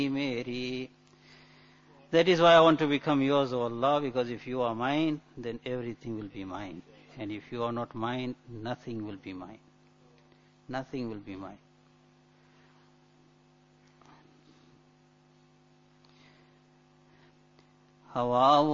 Meri. That is why I want to become yours, O Allah, because if you are mine, then everything will be mine. And if you are not mine, nothing will be mine. Nothing will be mine. हवा